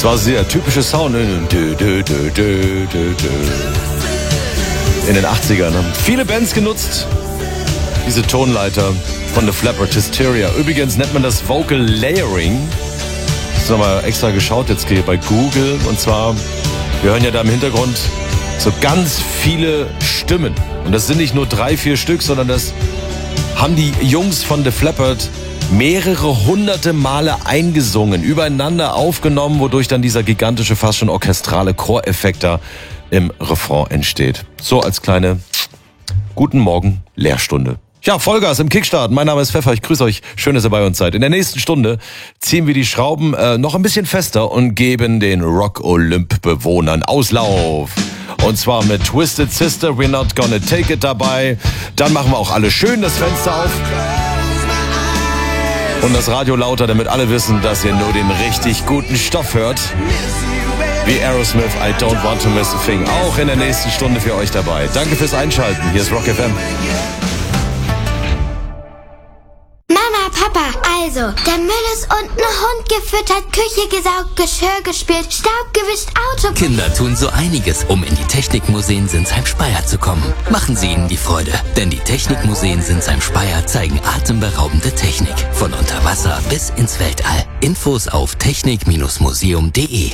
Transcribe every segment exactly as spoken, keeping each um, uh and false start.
war sehr typische Sound in den achtzigern. Haben viele Bands genutzt, diese Tonleiter von The Flappers Hysteria. Übrigens nennt man das Vocal Layering. Ich habe mal extra geschaut jetzt hier bei Google. Und zwar, wir hören ja da im Hintergrund so ganz viele Stimmen. Und das sind nicht nur drei, vier Stück, sondern das haben die Jungs von The Flappers mehrere hunderte Male eingesungen, übereinander aufgenommen, wodurch dann dieser gigantische, fast schon orchestrale Choreffekt da im Refrain entsteht. So als kleine Guten Morgen Lehrstunde. Ja, Vollgas im Kickstart. Mein Name ist Pfeffer, ich grüße euch. Schön, dass ihr bei uns seid. In der nächsten Stunde ziehen wir die Schrauben äh, noch ein bisschen fester und geben den Rock-Olymp-Bewohnern Auslauf. Und zwar mit Twisted Sister, We're Not Gonna Take It dabei. Dann machen wir auch alle schön das Fenster auf. Und das Radio lauter, damit alle wissen, dass ihr nur den richtig guten Stoff hört. Wie Aerosmith, I Don't Want to Miss a Thing. Auch in der nächsten Stunde für euch dabei. Danke fürs Einschalten. Hier ist Rock F M. Mama, Papa, also, der Müll ist unten, Hund gefüttert, Küche gesaugt, Geschirr gespült, Staub gewischt, Auto... Kinder tun so einiges, um in die Technikmuseen Sinsheim-Speyer zu kommen. Machen Sie ihnen die Freude, denn die Technikmuseen Sinsheim-Speyer zeigen atemberaubende Technik. Von unter Wasser bis ins Weltall. Infos auf technik Bindestrich museum punkt de.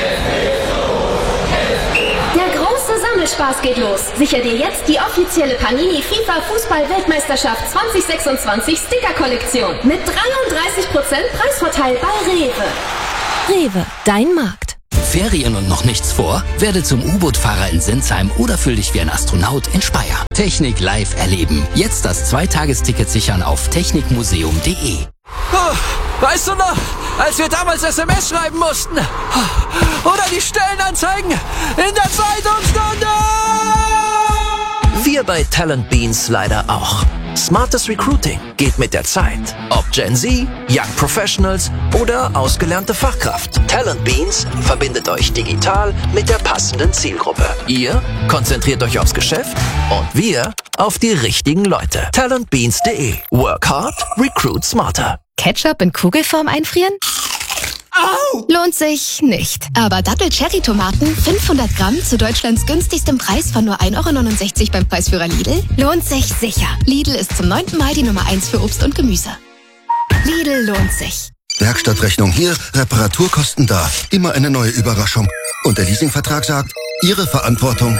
Spaß geht los. Sicher dir jetzt die offizielle Panini FIFA Fußball-Weltmeisterschaft zwanzig sechsundzwanzig Sticker-Kollektion mit dreiunddreißig Prozent Preisvorteil bei Rewe. Rewe, dein Markt. Ferien und noch nichts vor? Werde zum U-Boot-Fahrer in Sinsheim oder fühl dich wie ein Astronaut in Speyer. Technik live erleben. Jetzt das Zweitagesticket sichern auf technik museum punkt de. Oh, weißt du noch, als wir damals S M S schreiben mussten? Oder die Stellenanzeigen in der Zeitungsstunde? Wir bei Talent Beans leider auch. Smartes Recruiting geht mit der Zeit. Ob Gen Z, Young Professionals oder ausgelernte Fachkraft. Talent Beans verbindet euch digital mit der passenden Zielgruppe. Ihr konzentriert euch aufs Geschäft und wir auf die richtigen Leute. talent beans punkt de. Work hard, recruit smarter. Ketchup in Kugelform einfrieren? Au! Lohnt sich nicht. Aber Double Cherry Tomaten, fünfhundert Gramm zu Deutschlands günstigstem Preis von nur ein Euro neunundsechzig beim Preisführer Lidl, lohnt sich sicher. Lidl ist zum neunten Mal die Nummer eins für Obst und Gemüse. Lidl lohnt sich. Werkstattrechnung hier, Reparaturkosten da. Immer eine neue Überraschung. Und der Leasingvertrag sagt, Ihre Verantwortung.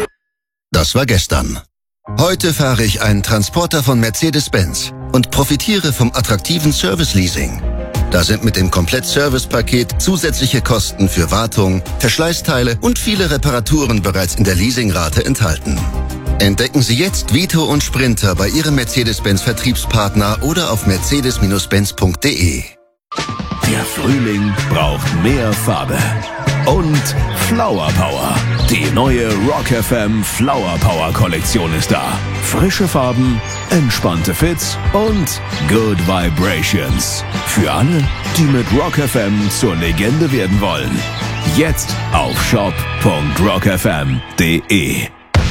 Das war gestern. Heute fahre ich einen Transporter von Mercedes-Benz und profitiere vom attraktiven Service-Leasing. Da sind mit dem Komplett-Service-Paket zusätzliche Kosten für Wartung, Verschleißteile und viele Reparaturen bereits in der Leasingrate enthalten. Entdecken Sie jetzt Vito und Sprinter bei Ihrem Mercedes-Benz-Vertriebspartner oder auf mercedes Bindestrich benz punkt de. Der Frühling braucht mehr Farbe. Und Flower Power. Die neue Rock F M Flower Power Kollektion ist da. Frische Farben, entspannte Fits und Good Vibrations. Für alle, die mit Rock F M zur Legende werden wollen. Jetzt auf shop punkt rock f m punkt de.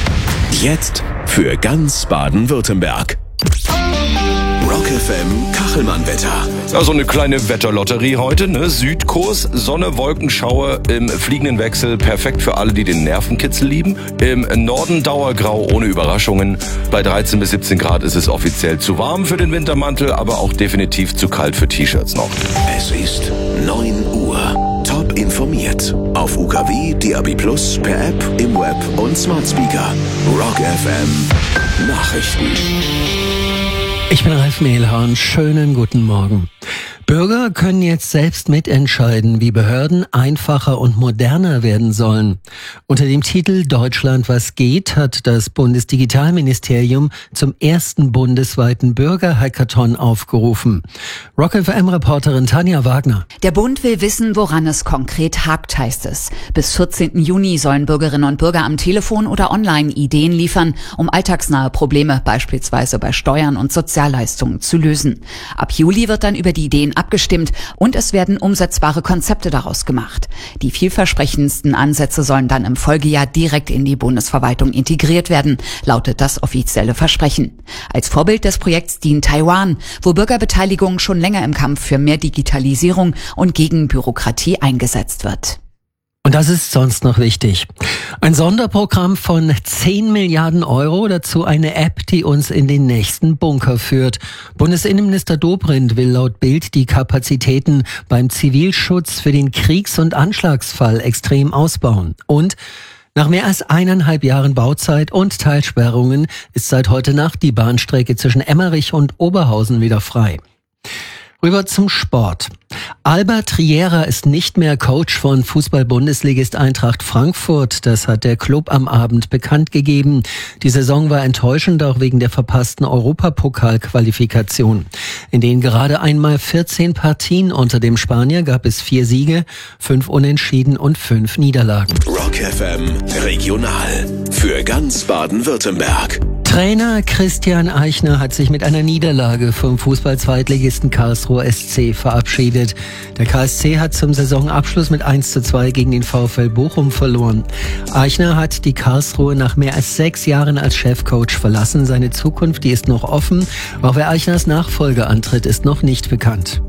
Jetzt für ganz Baden-Württemberg. Rock F M Kachelmann-Wetter. Ja, so eine kleine Wetterlotterie heute, ne? Südkurs, Sonne, Wolkenschauer im fliegenden Wechsel, perfekt für alle, die den Nervenkitzel lieben. Im Norden Dauergrau ohne Überraschungen. Bei dreizehn bis siebzehn Grad ist es offiziell zu warm für den Wintermantel, aber auch definitiv zu kalt für T-Shirts noch. Es ist neun Uhr. Top informiert. Auf U K W, D A B Plus, per App, im Web und Smart Speaker. Rock F M Nachrichten. Ich bin Ralf Mehlhorn. Schönen guten Morgen. Bürger können jetzt selbst mitentscheiden, wie Behörden einfacher und moderner werden sollen. Unter dem Titel Deutschland, was geht, hat das Bundesdigitalministerium zum ersten bundesweiten Bürger-Hackathon aufgerufen. Rock F M-Reporterin Tanja Wagner. Der Bund will wissen, woran es konkret hakt, heißt es. Bis vierzehnten Juni sollen Bürgerinnen und Bürger am Telefon oder online Ideen liefern, um alltagsnahe Probleme, beispielsweise bei Steuern und Sozialleistungen, zu lösen. Ab Juli wird dann über die Ideen abgestimmt und es werden umsetzbare Konzepte daraus gemacht. Die vielversprechendsten Ansätze sollen dann im Folgejahr direkt in die Bundesverwaltung integriert werden, lautet das offizielle Versprechen. Als Vorbild des Projekts dient Taiwan, wo Bürgerbeteiligung schon länger im Kampf für mehr Digitalisierung und gegen Bürokratie eingesetzt wird. Und das ist sonst noch wichtig. Ein Sonderprogramm von zehn Milliarden Euro, dazu eine App, die uns in den nächsten Bunker führt. Bundesinnenminister Dobrindt will laut Bild die Kapazitäten beim Zivilschutz für den Kriegs- und Anschlagsfall extrem ausbauen. Und nach mehr als eineinhalb Jahren Bauzeit und Teilsperrungen ist seit heute Nacht die Bahnstrecke zwischen Emmerich und Oberhausen wieder frei. Rüber zum Sport. Albert Riera ist nicht mehr Coach von Fußball-Bundesligist Eintracht Frankfurt. Das hat der Club am Abend bekannt gegeben. Die Saison war enttäuschend, auch wegen der verpassten Europapokal-Qualifikation. In denen gerade einmal vierzehn Partien unter dem Spanier gab es vier Siege, fünf Unentschieden und fünf Niederlagen. Rock F M Regional für ganz Baden-Württemberg. Trainer Christian Eichner hat sich mit einer Niederlage vom Fußball-Zweitligisten Karlsruhe S C verabschiedet. Der K S C hat zum Saisonabschluss mit eins zu zwei gegen den VfL Bochum verloren. Eichner hat die Karlsruhe nach mehr als sechs Jahren als Chefcoach verlassen. Seine Zukunft, die ist noch offen. Auch wer Eichners Nachfolger antritt, ist noch nicht bekannt.